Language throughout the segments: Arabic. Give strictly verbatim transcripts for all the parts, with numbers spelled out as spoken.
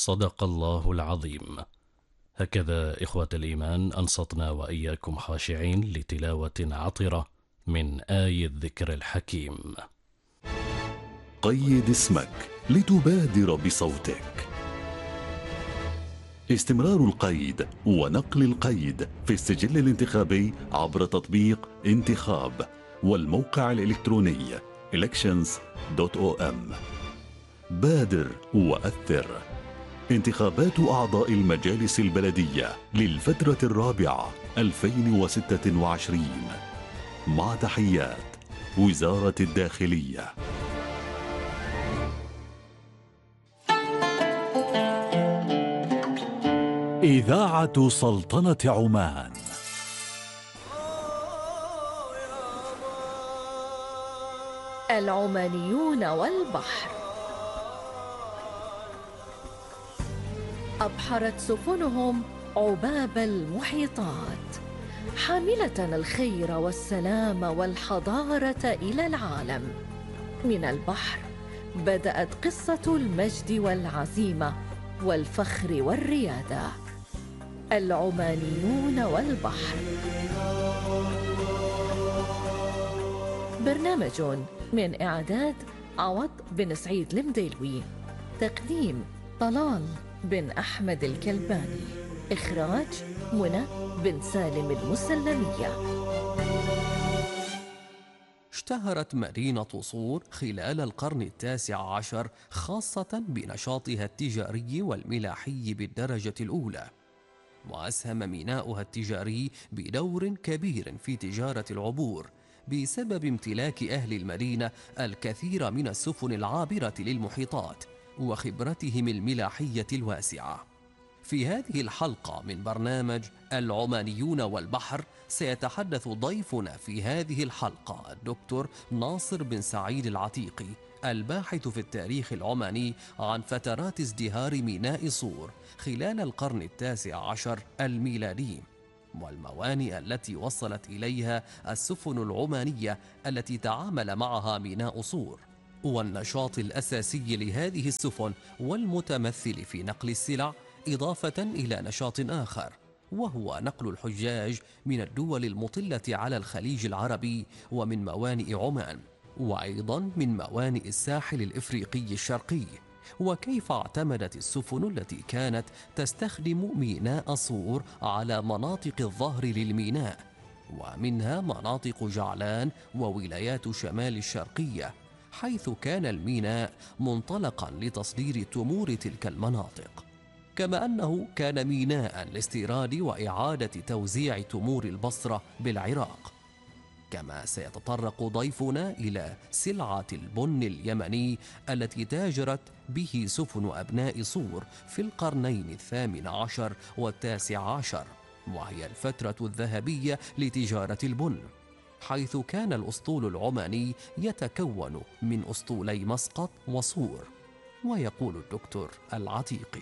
صدق الله العظيم. هكذا إخوة الإيمان أنصتنا وإياكم خاشعين لتلاوة عطرة من آي الذكر الحكيم. قيد اسمك لتبادر بصوتك. استمرار القيد ونقل القيد في السجل الانتخابي عبر تطبيق انتخاب والموقع الإلكتروني elections دوت او ام. بادر وأثر. انتخابات أعضاء المجالس البلدية للفترة الرابعة ألفين وستة وعشرين، مع تحيات وزارة الداخلية. إذاعة سلطنة عمان. العمانيون والبحر. أبحرت سفنهم عباب المحيطات حاملة الخير والسلام والحضارة إلى العالم. من البحر بدأت قصة المجد والعزيمة والفخر والريادة. العمانيون والبحر، برنامج من إعداد عوض بن سعيد المديلوي، تقديم طلال بن أحمد الكلباني، إخراج منى بن سالم المسلمية. اشتهرت مدينة صور خلال القرن التاسع عشر خاصة بنشاطها التجاري والملاحي بالدرجة الأولى، وأسهم ميناؤها التجاري بدور كبير في تجارة العبور بسبب امتلاك أهل المدينة الكثير من السفن العابرة للمحيطات وخبرتهم الملاحية الواسعة. في هذه الحلقة من برنامج العمانيون والبحر سيتحدث ضيفنا في هذه الحلقة الدكتور ناصر بن سعيد العتيقي، الباحث في التاريخ العماني عن فترات ازدهار ميناء صور خلال القرن التاسع عشر الميلادي، والموانئ التي وصلت إليها السفن العمانية التي تعامل معها ميناء صور، والنشاط الأساسي لهذه السفن والمتمثل في نقل السلع، إضافة إلى نشاط آخر وهو نقل الحجاج من الدول المطلة على الخليج العربي ومن موانئ عمان، وأيضا من موانئ الساحل الإفريقي الشرقي، وكيف اعتمدت السفن التي كانت تستخدم ميناء صور على مناطق الظهر للميناء، ومنها مناطق جعلان وولايات شمال الشرقية، حيث كان الميناء منطلقا لتصدير تمور تلك المناطق، كما أنه كان ميناء لاستيراد وإعادة توزيع تمور البصرة بالعراق. كما سيتطرق ضيفنا إلى سلعة البن اليمني التي تاجرت به سفن أبناء صور في القرنين الثامن عشر والتاسع عشر، وهي الفترة الذهبية لتجارة البن، حيث كان الأسطول العماني يتكون من أسطولي مسقط وصور. ويقول الدكتور العتيقي: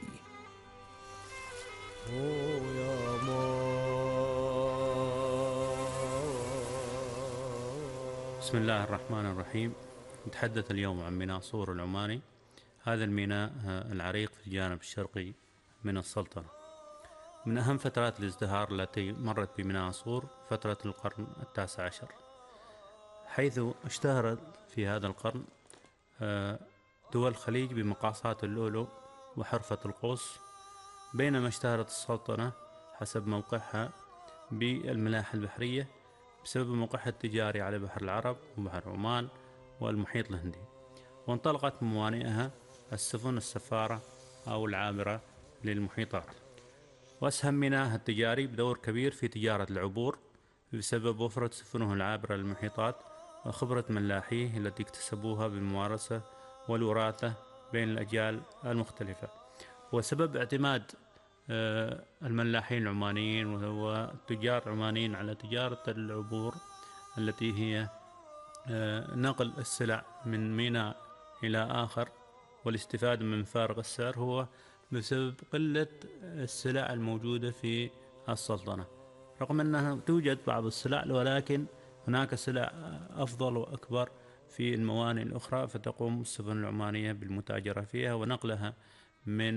بسم الله الرحمن الرحيم. نتحدث اليوم عن ميناء صور العماني. هذا الميناء العريق في الجانب الشرقي من السلطنة. من أهم فترات الازدهار التي مرت بميناء صور فترة القرن التاسع عشر، حيث اشتهرت في هذا القرن دول الخليج بمقاصات اللؤلؤ وحرفة القوس، بينما اشتهرت السلطنة حسب موقعها بالملاحة البحرية بسبب موقعها التجاري على بحر العرب وبحر عمان والمحيط الهندي، وانطلقت من موانئها السفن السفارة أو العابرة للمحيطات. وأسهم ميناءها التجاري بدور كبير في تجارة العبور بسبب وفرة سفنه العابرة للمحيطات وخبرة ملاحيه التي اكتسبوها بالممارسة والوراثة بين الأجيال المختلفة. وسبب اعتماد الملاحين العمانيين والتجار العمانيين على تجارة العبور التي هي نقل السلع من ميناء إلى آخر والاستفادة من فارق السعر هو بسبب قلة السلع الموجودة في السلطنة، رغم أنها توجد بعض السلع ولكن هناك سلع أفضل وأكبر في الموانئ الأخرى، فتقوم السفن العمانية بالمتاجرة فيها ونقلها من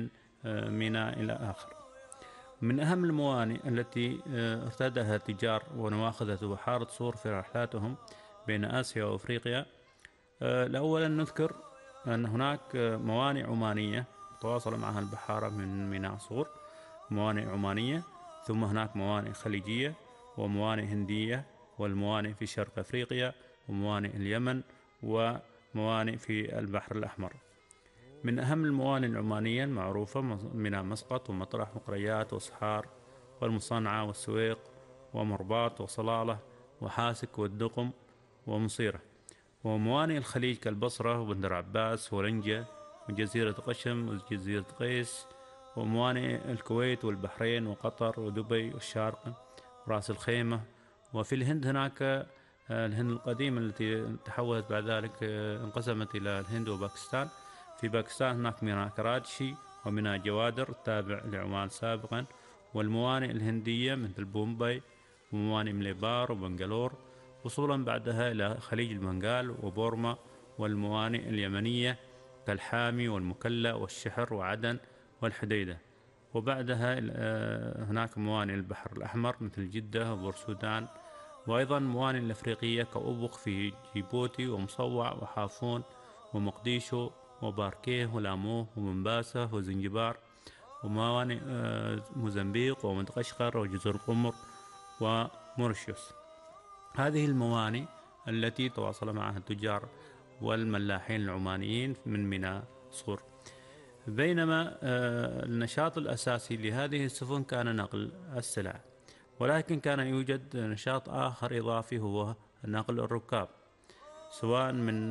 ميناء إلى آخر. من أهم الموانئ التي ارتادها التجار ونواخذة بحارة صور في رحلاتهم بين آسيا وأفريقيا، الأول نذكر أن هناك موانئ عمانية تواصل معها البحارة من ميناء صور، موانئ عمانية، ثم هناك موانئ خليجية وموانئ هندية، والموانئ في شرق أفريقيا، وموانئ اليمن، وموانئ في البحر الأحمر. من أهم الموانئ العمانية المعروفة ميناء مسقط ومطرح وقريات وصحار والمصنعة والسويق ومرباط وصلالة وحاسك والدقم ومصيرة. وموانئ الخليج كالبصرة وبندر عباس ولنجة وجزيرة قشم وجزيرة قيس، وموانئ الكويت والبحرين وقطر ودبي والشارقة وراس الخيمة. وفي الهند هناك الهند القديمة التي تحولت بعد ذلك انقسمت إلى الهند وباكستان. في باكستان هناك ميناء كراتشي وميناء جوادر التابع لعمان سابقا، والموانئ الهندية مثل بومباي وموانئ مليبار وبنغالور، وصولا بعدها إلى خليج البنغال وبورما، والموانئ اليمنية كالحامي والمكلا والشحر وعدن والحديدة. وبعدها هناك موانئ البحر الأحمر مثل جدة وبورسودان، وأيضا موانئ الأفريقية كأوبخ في جيبوتي ومصوع وحافون ومقديشو وباركيه ولاموه ومنباسة وزنجبار، وموانئ موزمبيق ومدغشقر وجزر القمر وموريشيوس. هذه الموانئ التي تواصل معها التجار والملاحين العمانيين من ميناء صور. بينما النشاط الأساسي لهذه السفن كان نقل السلع، ولكن كان يوجد نشاط آخر إضافي هو نقل الركاب، سواء من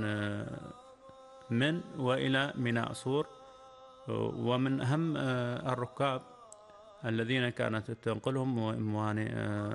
من وإلى ميناء صور. ومن أهم الركاب الذين كانت تنقلهم الموانئ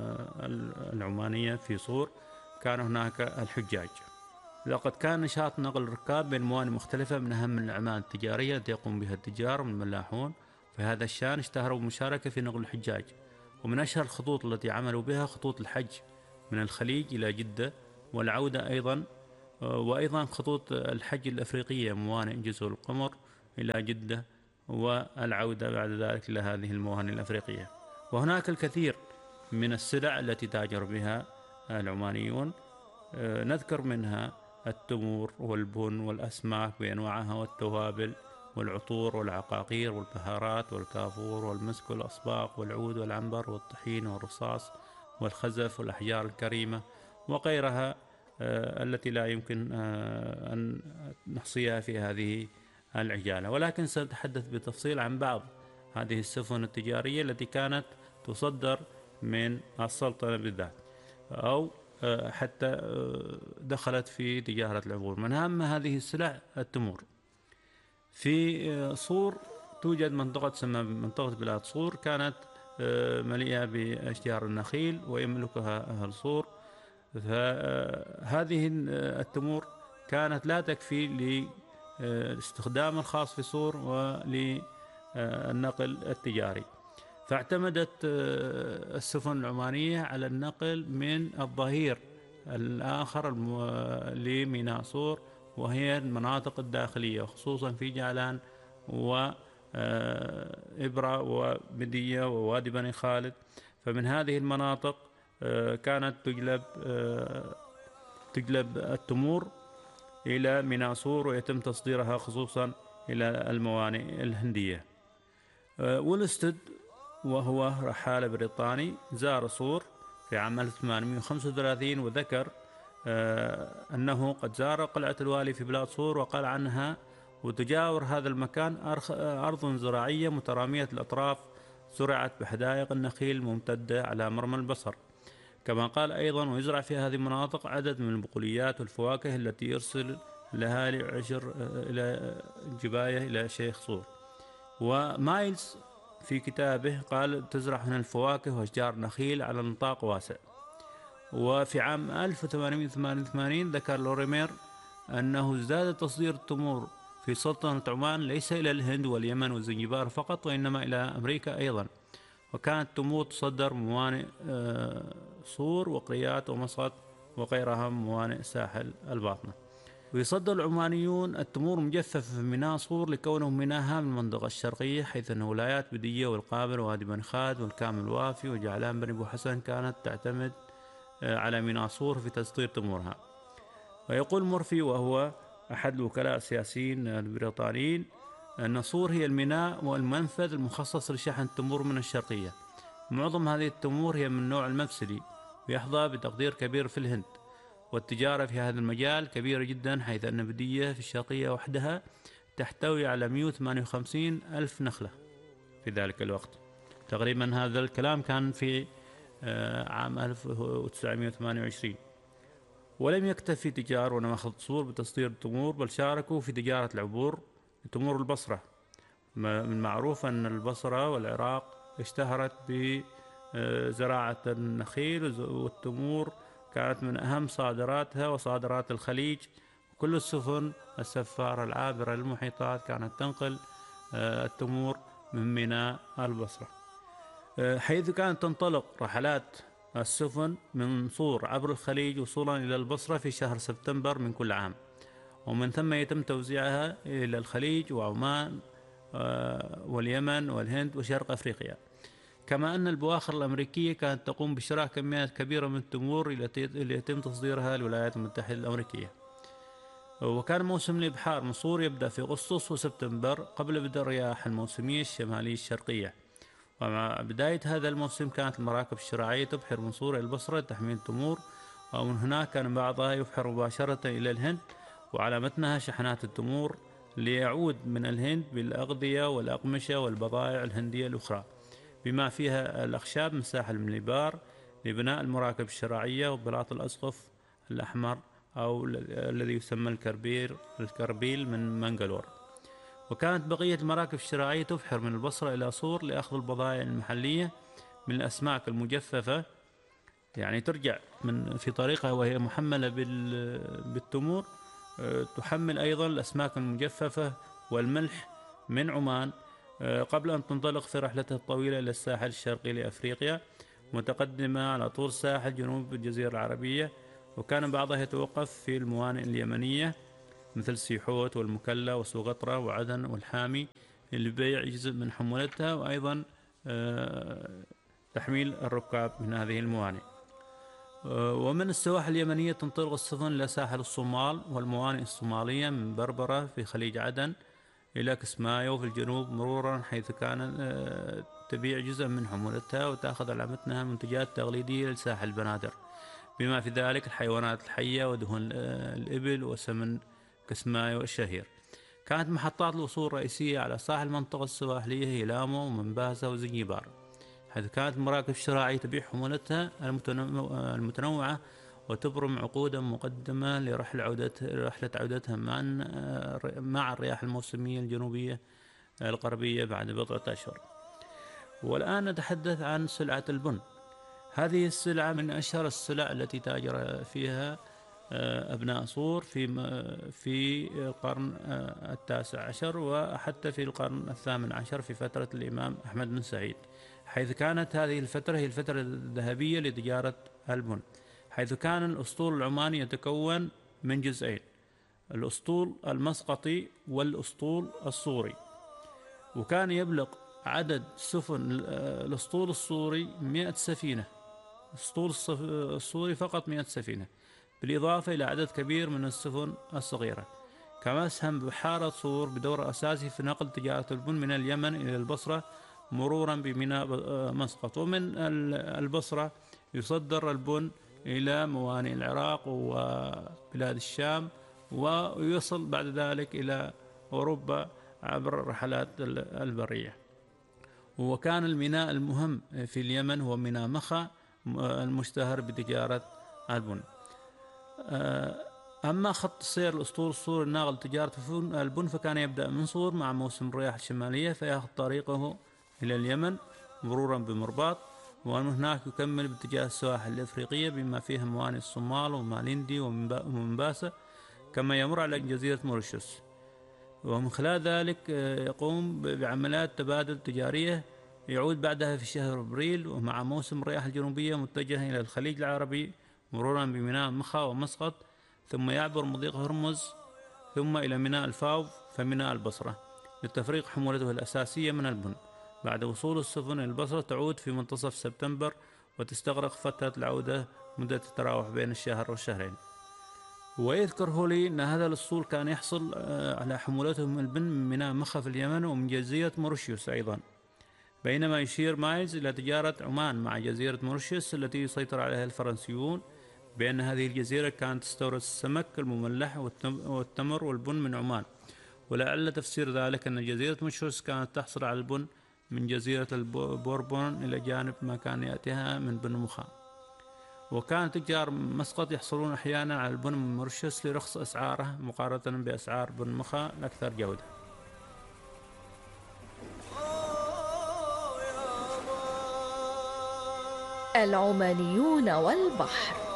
العمانية في صور كان هناك الحجاج. لقد كان نشاط نقل الركاب بين موانئ مختلفة من أهم الأعمال التجارية التي يقوم بها التجار والملاحون. في هذا الشأن اشتهروا بالمشاركة في نقل الحجاج، ومن أشهر الخطوط التي عملوا بها خطوط الحج من الخليج إلى جدة والعودة أيضا، وأيضا خطوط الحج الأفريقية موانئ جزر القمر إلى جدة والعودة بعد ذلك إلى هذه الموانئ الأفريقية. وهناك الكثير من السلع التي تاجر بها العمانيون، نذكر منها التمور والبن والأسماك بأنواعها والتوابل والعطور والعقاقير والبهارات والكافور والمسك والأصباغ والعود والعنبر والطحين والرصاص والخزف والأحجار الكريمة وغيرها التي لا يمكن أن نحصيها في هذه العجالة. ولكن سنتحدث بتفصيل عن بعض هذه السفن التجارية التي كانت تصدر من السلطنة بالذات، أو حتى دخلت في تجارة العبور. من أهم هذه السلع التمور. في صور توجد منطقة تسمى منطقة بلاد صور، كانت مليئة بأشجار النخيل ويملكها أهل صور. فهذه التمور كانت لا تكفي للاستخدام الخاص في صور وللنقل التجاري، فاعتمدت السفن العمانية على النقل من الظهير الآخر لميناء صور، وهي المناطق الداخلية، خصوصا في جعلان وإبرة وبدية ووادي بني خالد. فمن هذه المناطق كانت تجلب تجلب التمور إلى ميناء صور ويتم تصديرها خصوصا إلى الموانئ الهندية. وولستد وهو رحالة بريطاني زار صور في عام ألف وثمانمئة وخمسة وثلاثين، وذكر أنه قد زار قلعة الوالي في بلاد صور وقال عنها: وتجاور هذا المكان أرض زراعية مترامية الأطراف زرعت بحدائق النخيل الممتدة على مرمى البصر. كما قال أيضا: ويزرع في هذه المناطق عدد من البقوليات والفواكه التي يرسل لها لعشر إلى جباية إلى شيخ صور. ومايلز في كتابه قال: تزرع هنا الفواكه وأشجار نخيل على نطاق واسع. وفي عام ألف وثمانمئة وثمانية وثمانين ذكر لوريمير أنه ازداد تصدير التمور في سلطنة عمان ليس إلى الهند واليمن والزنجبار فقط، وإنما إلى أمريكا أيضا، وكانت التمور تصدر موانئ صور وقريات ومسقط وغيرها من موانئ ساحل الباطنة. ويصدر العمانيون التمور مجففة في ميناء صور لكونه ميناء هام المنطقة الشرقية، حيث أن ولايات بدية والقابر ووادي بن خالد والكامل الوافي وجعلان بن أبو حسن كانت تعتمد على ميناء صور في تصدير تمورها. ويقول مورفي وهو أحد الوكلاء السياسيين البريطانيين أن صور هي الميناء والمنفذ المخصص لشحن التمور من الشرقية. معظم هذه التمور هي من نوع المفسدي ويحظى بتقدير كبير في الهند، والتجارة في هذا المجال كبيرة جدا، حيث أن بدية في الشرقية وحدها تحتوي على مئة وثمانية وخمسين ألف نخلة في ذلك الوقت. تقريبا هذا الكلام كان في عام ألف وتسعمئة وثمانية وعشرين. ولم يكتفي تجار ونواخذ صور بتصدير التمور، بل شاركوا في تجارة العبور لتمور البصرة. من المعروف أن البصرة والعراق اشتهرت بزراعة النخيل، والتمور كانت من أهم صادراتها وصادرات الخليج. كل السفن السفارة العابرة للمحيطات كانت تنقل التمور من ميناء البصرة، حيث كانت تنطلق رحلات السفن من صور عبر الخليج وصولا إلى البصرة في شهر سبتمبر من كل عام، ومن ثم يتم توزيعها إلى الخليج وعمان واليمن والهند وشرق أفريقيا. كما أن البواخر الأمريكية كانت تقوم بشراء كميات كبيرة من التمور اللي يتم تصديرها للولايات المتحدة الأمريكية. وكان موسم الإبحار من صور يبدأ في أغسطس وسبتمبر قبل بدء الرياح الموسمية الشمالية الشرقية. ومع بداية هذا الموسم كانت المراكب الشراعية تبحر من صور إلى البصرة لتحميل التمور، ومن هناك كان بعضها يبحر مباشرة إلى الهند، وعلى متنها شحنات التمور ليعود من الهند بالأغذية والأقمشة والبضائع الهندية الأخرى، بما فيها الأخشاب من ساحل مليبار لبناء المراكب الشراعية وبلاط الأسقف الأحمر أو الذي يسمى الكربير الكربيل من منغلور. وكانت بقية المراكب الشراعية تبحر من البصرة إلى صور لأخذ البضائع المحلية من الأسماك المجففة، يعني ترجع من في طريقها وهي محملة بالتمور، تحمل أيضا الأسماك المجففة والملح من عمان قبل أن تنطلق في رحلتها الطويلة إلى الساحل الشرقي لأفريقيا، متقدمة على طول ساحل جنوب الجزيرة العربية. وكان بعضها يتوقف في الموانئ اليمنية مثل سيحوت والمكلا وسوغطرة وعدن والحامي لبيع جزء من حمولتها، وأيضا تحميل الركاب من هذه الموانئ. ومن السواحل اليمنية تنطلق السفن إلى ساحل الصومال والموانئ الصومالية من بربرة في خليج عدن إلى كسمايو في الجنوب مرورا، حيث كان تبيع جزء من حمولتها وتأخذ على متنها منتجات تقليدية لساحل البنادر، بما في ذلك الحيوانات الحية ودهن الإبل وسمن كسمايو الشهير. كانت محطات الوصول الرئيسية على ساحل المنطقة السواحلية هي لامو ومنباسة وزنجبار، حيث كانت المراكب الشراعية تبيع حمولتها المتنوعة وتبرم عقودا مقدمة لرحلة عودتها رحلة عودتها مع مع الرياح الموسمية الجنوبية الغربية بعد بضعة أشهر. والآن نتحدث عن سلعة البن. هذه السلعة من أشهر السلع التي تاجر فيها أبناء صور في في القرن التاسع عشر وحتى في القرن الثامن عشر في فترة الإمام أحمد بن سعيد، حيث كانت هذه الفترة هي الفترة الذهبية لتجارة البن، حيث كان الأسطول العماني يتكون من جزئين: الأسطول المسقطي والأسطول الصوري. وكان يبلغ عدد سفن الأسطول الصوري مئة سفينة، الأسطول الصوري فقط مئة سفينة، بالإضافة إلى عدد كبير من السفن الصغيرة. كما أسهم بحارة صور بدور أساسي في نقل تجارة البن من اليمن إلى البصرة مرورا بميناء مسقط، ومن البصرة يصدر البن إلى موانئ العراق وبلاد الشام، ويصل بعد ذلك إلى أوروبا عبر الرحلات البرية. وكان الميناء المهم في اليمن هو ميناء مخا المشتهر بتجارة البن. أما خط سير الأسطول الصوري الناقل تجارة البن فكان يبدأ من صور مع موسم الرياح الشمالية، فيأخذ طريقه إلى اليمن مرورا بمرباط، ومن هناك يكمل باتجاه السواحل الإفريقية بما فيها موانئ الصومال وماليندي ومنباسة، كما يمر على جزيرة موريشيوس. ومن خلال ذلك يقوم بعمليات تبادل تجارية يعود بعدها في شهر أبريل، ومع موسم الرياح الجنوبية متجهة إلى الخليج العربي مرورا بميناء مخا ومسقط، ثم يعبر مضيق هرمز ثم إلى ميناء الفاو فميناء البصرة لتفريق حمولته الأساسية من البن. بعد وصول السفن إلى البصرة تعود في منتصف سبتمبر وتستغرق فترة العودة مدة تتراوح بين الشهر والشهرين. ويذكر هولي أن هذا الأسطول كان يحصل على حمولته من البن من ميناء مخا في اليمن ومن جزيرة موريشيوس أيضا، بينما يشير مايلز إلى تجارة عمان مع جزيرة موريشيوس التي يسيطر عليها الفرنسيون، بأن هذه الجزيرة كانت تستورد السمك المملح والتمر والبن من عمان، ولعل تفسير ذلك أن جزيرة موريشيوس كانت تحصل على البن من جزيرة البوربون إلى جانب ما كان يأتيها من بن مخا. وكان تجار مسقط يحصلون أحيانا على البن من موريشيوس لرخص أسعاره مقارنة بأسعار بن مخا الأكثر جودة. العمانيون والبحر.